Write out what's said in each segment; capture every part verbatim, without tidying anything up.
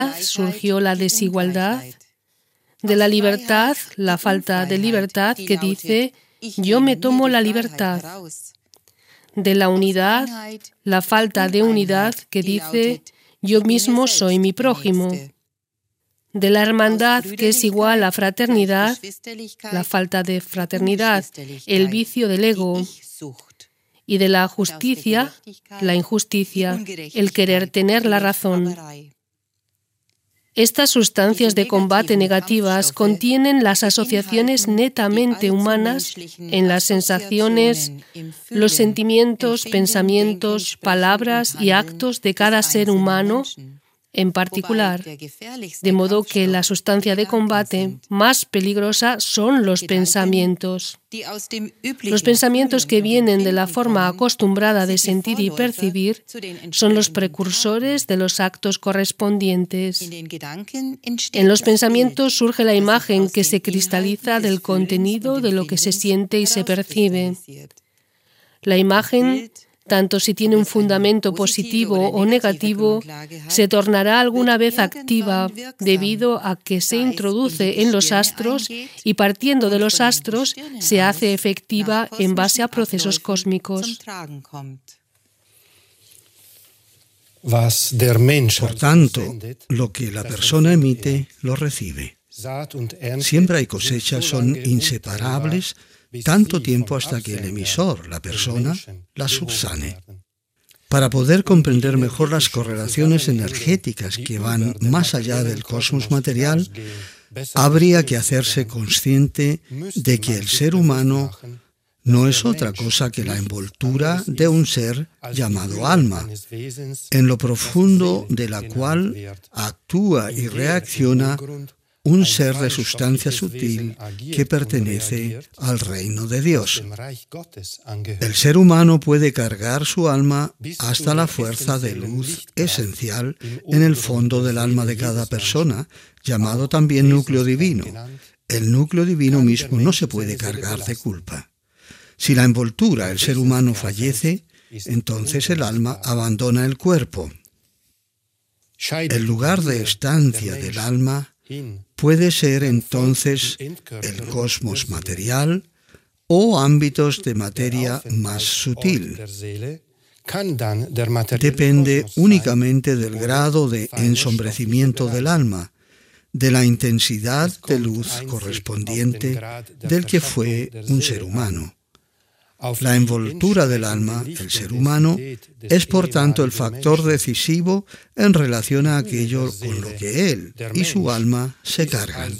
surgió la desigualdad, de la libertad, la falta de libertad que dice, yo me tomo la libertad, de la unidad, la falta de unidad que dice, yo mismo soy mi prójimo, de la hermandad que es igual a fraternidad, la falta de fraternidad, el vicio del ego, y de la justicia, la injusticia, el querer tener la razón. Estas sustancias de combate negativas contienen las asociaciones netamente humanas en las sensaciones, los sentimientos, pensamientos, palabras y actos de cada ser humano en particular, de modo que la sustancia de combate más peligrosa son los pensamientos. Los pensamientos que vienen de la forma acostumbrada de sentir y percibir son los precursores de los actos correspondientes. En los pensamientos surge la imagen que se cristaliza del contenido de lo que se siente y se percibe. La imagen, tanto si tiene un fundamento positivo o negativo, se tornará alguna vez activa debido a que se introduce en los astros y partiendo de los astros se hace efectiva en base a procesos cósmicos. Por tanto, lo que la persona emite, lo recibe. Siembra y cosecha son inseparables tanto tiempo hasta que el emisor, la persona, la subsane. Para poder comprender mejor las correlaciones energéticas que van más allá del cosmos material, habría que hacerse consciente de que el ser humano no es otra cosa que la envoltura de un ser llamado alma, en lo profundo de la cual actúa y reacciona un ser de sustancia sutil que pertenece al reino de Dios. El ser humano puede cargar su alma hasta la fuerza de luz esencial en el fondo del alma de cada persona, llamado también núcleo divino. El núcleo divino mismo no se puede cargar de culpa. Si la envoltura, el ser humano, fallece, entonces el alma abandona el cuerpo. El lugar de estancia del alma puede ser entonces el cosmos material o ámbitos de materia más sutil. Depende únicamente del grado de ensombrecimiento del alma, de la intensidad de luz correspondiente del que fue un ser humano. La envoltura del alma, el ser humano, es por tanto el factor decisivo en relación a aquello con lo que él y su alma se cargan.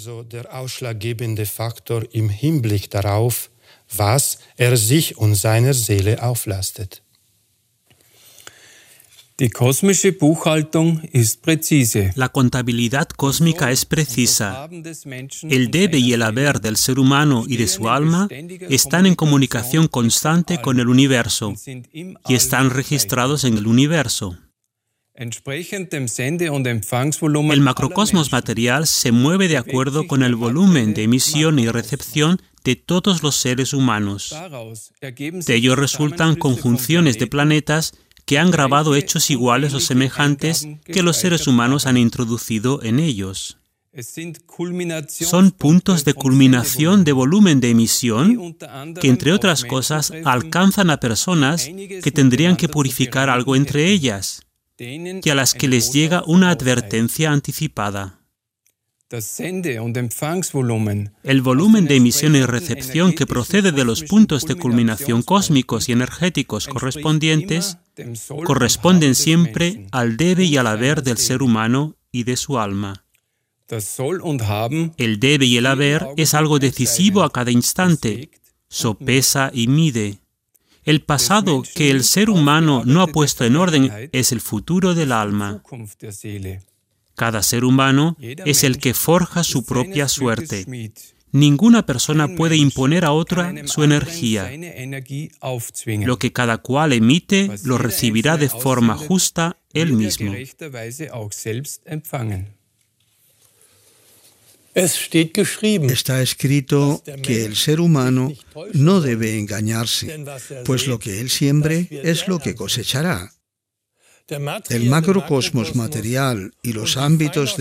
La contabilidad cósmica es precisa. El debe y el haber del ser humano y de su alma están en comunicación constante con el universo y están registrados en el universo. El macrocosmos material se mueve de acuerdo con el volumen de emisión y recepción de todos los seres humanos. De ello resultan conjunciones de planetas que han grabado hechos iguales o semejantes que los seres humanos han introducido en ellos. Son puntos de culminación de volumen de emisión que, entre otras cosas, alcanzan a personas que tendrían que purificar algo entre ellas y a las que les llega una advertencia anticipada. El volumen de emisión y recepción que procede de los puntos de culminación cósmicos y energéticos correspondientes corresponden siempre al debe y al haber del ser humano y de su alma. El debe y el haber es algo decisivo a cada instante, sopesa y mide. El pasado que el ser humano no ha puesto en orden es el futuro del alma. Cada ser humano es el que forja su propia suerte. Ninguna persona puede imponer a otra su energía. Lo que cada cual emite lo recibirá de forma justa él mismo. Está escrito que el ser humano no debe engañarse, pues lo que él siembre es lo que cosechará. El macrocosmos material y los ámbitos